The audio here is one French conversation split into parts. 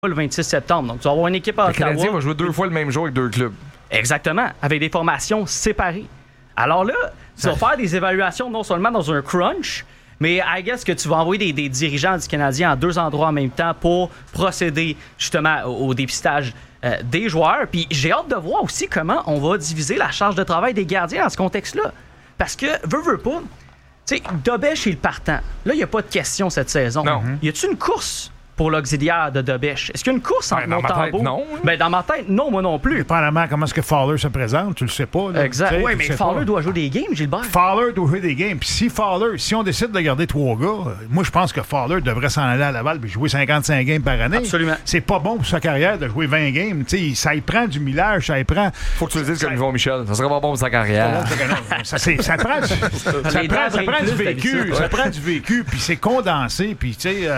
le 26 septembre. Donc, tu vas avoir une équipe à Ottawa. Le Canadien va jouer 2 fois le même jour avec 2 clubs. Exactement, avec des formations séparées. Alors là, tu vas faire des évaluations non seulement dans un crunch, mais I guess que tu vas envoyer des dirigeants du Canadien à 2 endroits en même temps pour procéder justement au dépistage des joueurs. Puis j'ai hâte de voir aussi comment on va diviser la charge de travail des gardiens dans ce contexte-là. Parce que, veux pas, tu sais, Dobèche est le partant. Là, il n'y a pas de question cette saison. Non. Y a-tu une course pour l'auxiliaire de Dobèche? Est-ce qu'il y a une course entre Montembeault? Non. Ben, dans ma tête, non, moi non plus. Dépendamment comment est-ce que Fowler se présente, tu le sais pas. Là. Exact. Oui, mais Fowler doit jouer des games, Gilbert. Fowler doit jouer des games. Puis si on décide de garder 3 gars, moi, je pense que Fowler devrait s'en aller à Laval et jouer 55 games par année. Absolument. C'est pas bon pour sa carrière de jouer 20 games. T'sais, ça y prend du millage, ça y prend... Faut que tu le dises comme Yvon Michel. Ça serait pas bon pour sa carrière. Ça prend du vécu. Ça prend du vécu, puis c'est condensé, puis tu sais...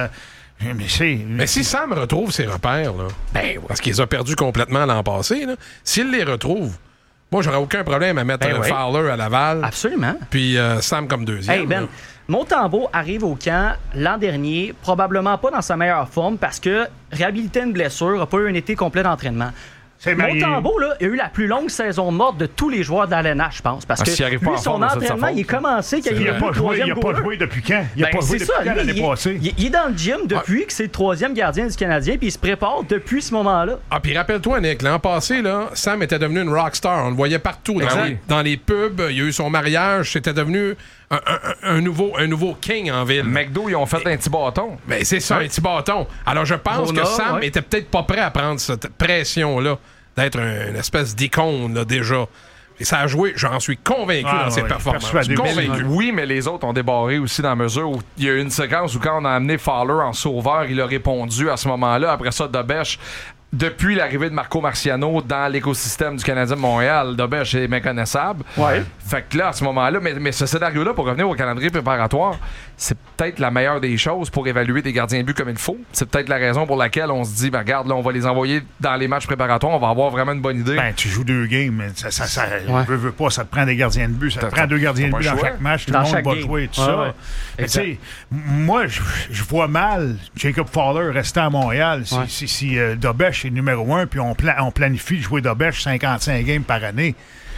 Mais si Sam retrouve ses repères, là, parce qu'il les a perdus complètement l'an passé, là, s'il les retrouve, moi, j'aurais aucun problème à mettre Fowler à Laval. Absolument. Puis Sam comme deuxième. Hey Ben, Montembeault arrive au camp l'an dernier, probablement pas dans sa meilleure forme parce que réhabilité une blessure, n'a pas eu un été complet d'entraînement. Montembeault, là, il a eu la plus longue saison morte de tous les joueurs de l'ALNH, je pense. Parce que lui, son entraînement, il est commencé quand il a pas joué depuis quand? Il a pas joué depuis quand l'année passée? Il est dans le gym depuis que c'est le 3e gardien du Canadien, puis il se prépare depuis ce moment-là. Ah, puis rappelle-toi, Nick, l'an passé, là, Sam était devenu une rockstar. On le voyait partout. Dans les pubs, il y a eu son mariage, c'était devenu un nouveau king en ville. McDo, ils ont fait un petit bâton. Ben, c'est ça, un petit bâton. Alors, je pense que Sam était peut-être pas prêt à prendre cette pression-là d'être une espèce d'icône, là, déjà. Et ça a joué, j'en suis convaincu dans ses performances. Convaincu. Oui, mais les autres ont débarré aussi dans la mesure où il y a eu une séquence où quand on a amené Fowler en sauveur, il a répondu à ce moment-là. Après ça, Dobèche, depuis l'arrivée de Marco Marciano dans l'écosystème du Canadien de Montréal, Dobèche est méconnaissable. Ouais. Fait que là, à ce moment-là, mais ce scénario-là, pour revenir au calendrier préparatoire, c'est peut-être la meilleure des choses pour évaluer des gardiens de but comme il faut. C'est peut-être la raison pour laquelle on se dit, ben, regarde, là, on va les envoyer dans les matchs préparatoires, on va avoir vraiment une bonne idée. Ben, tu joues 2 games, mais ça veut pas, ça te prend des gardiens de but, ça te prend 2 gardiens de but dans chaque match, tout le monde va jouer, tout ça. Mais tu sais, moi, je vois mal Jacob Fowler rester à Montréal si Dobèche est numéro 1, puis on planifie de jouer Dobèche 55 games par année.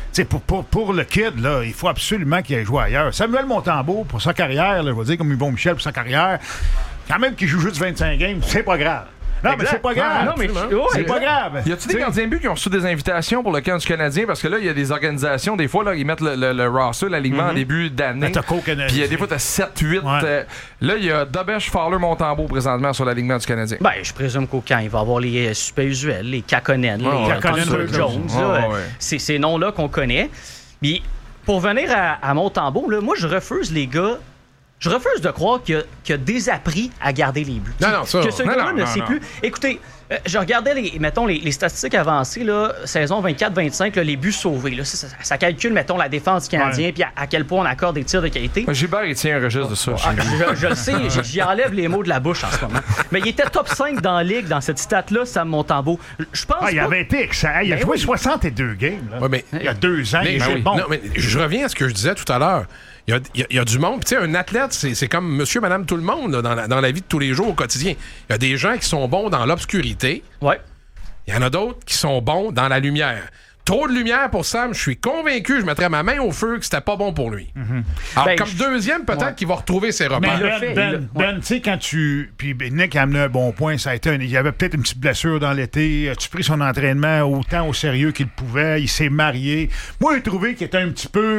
Pour le kid, là, il faut absolument qu'il aille jouer ailleurs. Samuel Montembeault, pour sa carrière, là, je vais dire comme Yvon Michel, pour sa carrière, quand même qu'il joue juste 25 games, c'est pas grave. Non, mais c'est pas grave. C'est pas grave. Y a-tu des gardiens de but qui ont reçu des invitations pour le camp du Canadien? Parce que là, il y a des organisations, des fois, là, ils mettent le roster, l'alignement en début d'année. Puis des fois, t'as 7-8. Là, il y a Dobèche, Fowler, Montembeault présentement sur l'alignement du Canadien. Ben, je présume qu'au camp, il va y avoir les suspects usuels, les Kakonen, les Jones. C'est ces noms-là qu'on connaît. Puis, pour venir à Montembeault, là, moi, je refuse, les gars. Je refuse de croire qu'il y a désappris à garder les buts. Que ce gars-là ne sait plus. Écoutez, je regardais les statistiques avancées, là, saison 24-25, les buts sauvés. Là, ça calcule, mettons, la défense du Canadien puis à quel point on accorde des tirs de qualité. Gilbert, il tient un registre de ça. Je le sais, j'y enlève les mots de la bouche en ce moment. Mais il était top 5 dans la ligue, dans cette stat-là, Sam Montembeault. Je pense il avait été excellent. Il a joué 62 games. Là. Il y a 2 ans. Non, mais je reviens à ce que je disais tout à l'heure. Il y a du monde. Tu sais, un athlète, c'est comme monsieur, madame, tout le monde là, dans la vie de tous les jours au quotidien. Il y a des gens qui sont bons dans l'obscurité. Ouais. Il y en a d'autres qui sont bons dans la lumière. Trop de lumière pour Sam, je suis convaincu, je mettrais ma main au feu que c'était pas bon pour lui. Alors, comme deuxième, peut-être qu'il va retrouver ses repères. Ben, tu sais, quand tu... Puis Nick a amené un bon point, ça a été il y avait peut-être une petite blessure dans l'été. As-tu pris son entraînement autant au sérieux qu'il pouvait? Il s'est marié. Moi, j'ai trouvé qu'il était un petit peu...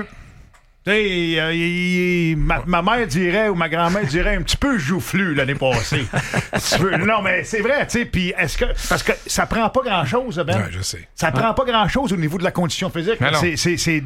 ma mère dirait, ou ma grand-mère dirait, un petit peu joufflu l'année passée. Non, mais c'est vrai, tu sais. Puis parce que ça prend pas grand-chose, Ben. Ouais, je sais. Ça prend pas grand-chose au niveau de la condition physique. C'est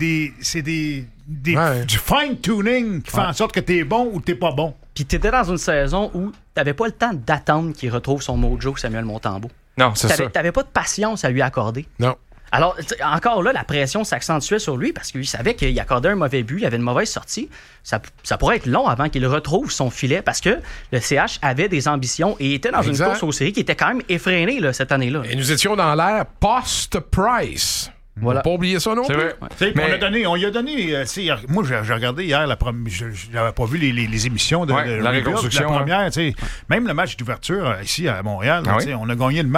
du fine-tuning qui fait en sorte que t'es bon ou t'es pas bon. Puis t'étais dans une saison où t'avais pas le temps d'attendre qu'il retrouve son mojo, Samuel Montembeault. Non, c'est ça. T'avais pas de patience à lui accorder. Non. Alors, encore là, la pression s'accentuait sur lui parce qu'il savait qu'il accordait un mauvais but, il avait une mauvaise sortie. Ça pourrait être long avant qu'il retrouve son filet parce que le CH avait des ambitions et était dans une course aux séries qui était quand même effrénée là, cette année-là. Et nous étions dans l'ère post-Price. Voilà. Pas oublier ça non plus. Mais on lui a donné. Moi, j'ai regardé hier j'avais pas vu les émissions de la reconstruction. La première, même le match d'ouverture ici à Montréal, on a gagné le match.